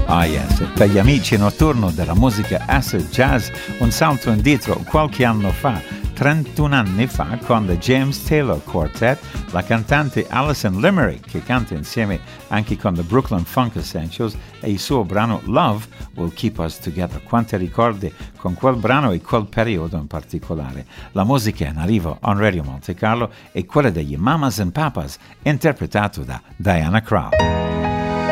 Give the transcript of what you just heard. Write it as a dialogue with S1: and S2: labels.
S1: Ah yes, per gli amici notturno della musica acid jazz, un salto indietro qualche anno fa, 31 anni fa, con The James Taylor Quartet, la cantante Alison Limerick, che canta insieme anche con The Brooklyn Funk Essentials, e il suo brano Love Will Keep Us Together. Quante ricordi con quel brano e quel periodo in particolare. La musica in arrivo on Radio Monte Carlo è quella degli Mamas and Papas, interpretato da Diana Krall.